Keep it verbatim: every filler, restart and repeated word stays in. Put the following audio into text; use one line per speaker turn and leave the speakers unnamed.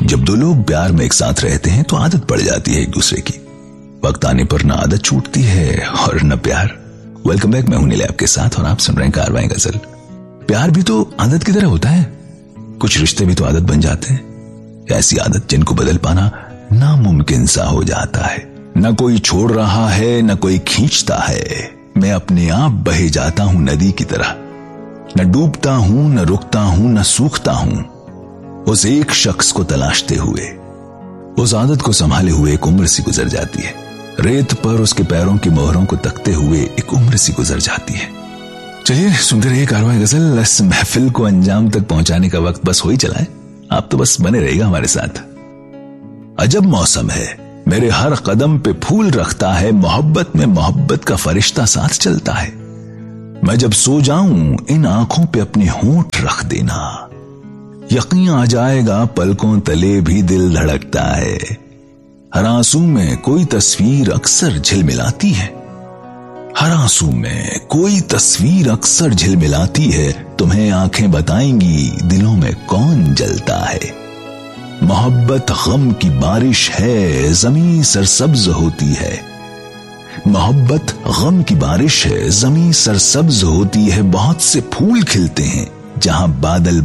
जब दो लोग प्यार में एक साथ रहते हैं तो आदत पड़ जाती है एक दूसरे की। वक्त आने पर न आदत छूटती है और न प्यार। वेलकम बैक, मैं हूं नीले आपके साथ और आप सुन रहे हैं कारवां गजल। प्यार भी तो आदत की तरह होता है। कुछ रिश्ते भी तो आदत बन जाते हैं, ऐसी आदत जिनको बदल पाना नामुमकिन सा हो जाता है। न कोई छोड़ रहा है न कोई खींचता है, मैं अपने आप बहे जाता हूं नदी की तरह। न डूबता हूं न रुकता हूं न सूखता हूं, उस एक शख्स को तलाशते हुए। उस आदत को संभाले हुए एक उम्र सी गुजर जाती है। रेत पर उसके पैरों की मोहरों को तकते हुए एक उम्र सी गुजर जाती है। चलिए सुनते रहिए कारवां गजल। इस महफिल को अंजाम तक पहुंचाने का वक्त बस हो ही चला है, आप तो बस बने रहिएगा हमारे साथ। अजब मौसम है, मेरे हर कदम पे फूल रखता है, मोहब्बत में मोहब्बत का फरिश्ता साथ चलता है। मैं जब सो जाऊं इन आंखों पे अपने होंठ रख देना, यकीन आ जाएगा पलकों तले भी दिल धड़कता है। हर आंसू में कोई तस्वीर अक्सर झिलमिलाती है, हर आंसू में कोई तस्वीर अक्सर झिलमिलाती है। तुम्हें आंखें बताएंगी दिलों में कौन जलता है। मोहब्बत गम की बारिश है, जमीन सरसब्ज होती है। मोहब्बत गम की बारिश है, जमीन सरसब्ज होती है। बहुत से फूल खिलते हैं जहां बादल